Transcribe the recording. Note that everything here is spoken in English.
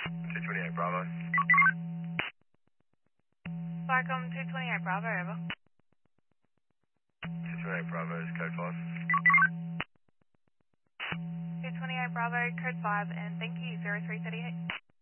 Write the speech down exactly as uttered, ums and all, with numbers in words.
two twenty-eight Bravo. Welcome two twenty-eight Bravo, over. two twenty-eight Bravo is code five. two twenty-eight Bravo, code five, and thank you, zero three three eight.